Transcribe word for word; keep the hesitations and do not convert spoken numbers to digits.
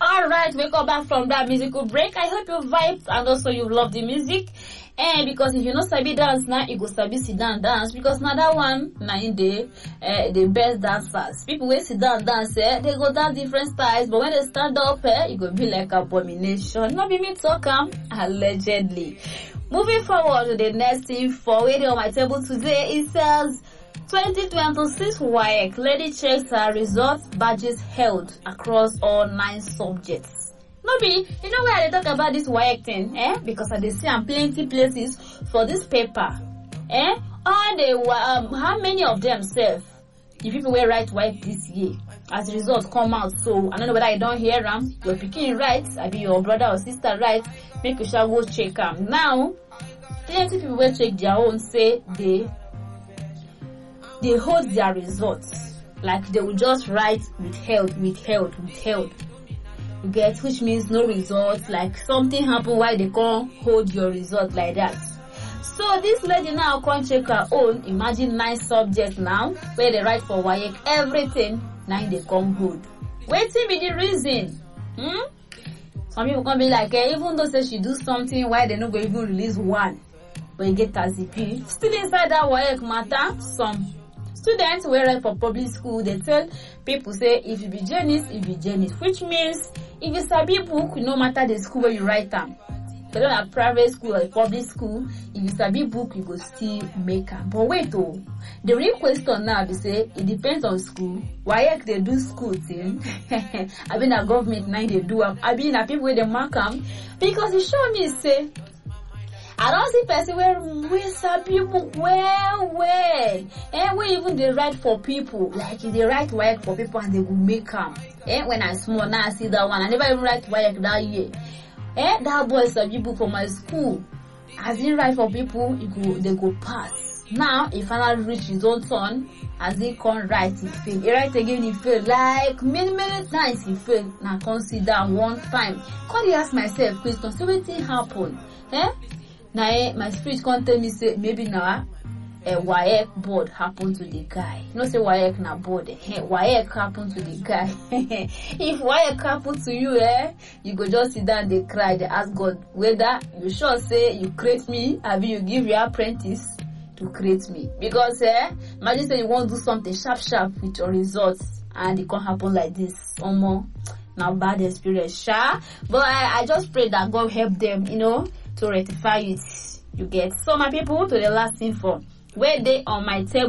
Alright, we come back from that musical break. I hope you vibed and also you love the music. And because if you know sabi dance now, you go sabi sit down dance. Because now that one, now in the uh, the best dancers. People will sit down dance, eh, they go dance different styles. But when they stand up, eh, it go be like abomination. Not be me talk, um, allegedly. Moving forward to the next thing for waiting on my table today, it says twenty twenty-six W A E C lady checks her results badges held across all nine subjects. No be, you know where I talk about this W A E C thing, eh? Because I dey see am plenty places for this paper, eh? All the um, how many of them self? The people will write W A E C this year, as the results come out. So I don't know whether you don't hear them. Your picking writes, I be your brother or sister writes. Make you shall go check them now. Plenty people will check their own. Say they they hold their results, like they will just write withheld, withheld, withheld. You get, which means no results, like something happened while they can't hold your result like that. So this lady now can't check her own. Imagine nine subjects now where they write for W A E C everything, nine they come hold. Waiting be the reason. Hmm? Some people can be like, eh, even though say she do something, why they not going to even release one, but you get as P. Still inside that W A E C matter, some students who write for public school, they tell people say if you be journalist, if you be journalist, which means if you sabi book, no matter the school where you write them. Whether a private school or a public school, if you sabi book, you go still make them. But wait oh, the real question now is say it depends on school. W A E C they do school thing. I mean a government now they do them. I mean a people where they mark them. Because it show me say I don't see person where we sabi book well well. And we even they write for people. Like if they write W A E C for people and they will make them. Eh, when I small now I see that one. I never even write W A E C that year. Eh, that boy sabi book for my school. As he write for people, he go they go pass. Now if finally reach his own turn, as he can't write, he fail. He write again, he fail. Like many many times he fail. Now consider one time. Can't ask myself question. So what thing happen? Eh? Now eh, my spirit can't tell me say maybe now a W A E C board happened to the guy. You know say W A E C na board. Eh? W A E C happened to the guy. If W A E C happened to you, eh, you go just sit down, they cry, they ask God whether you sure say you create me, or you give your apprentice to create me. Because eh, imagine say you want to do something sharp sharp with your results, and it can't happen like this. Omo, now bad experience, sha. But I, I just pray that God help them, you know, to rectify it. You get. So my people, to the last info, where they on my table.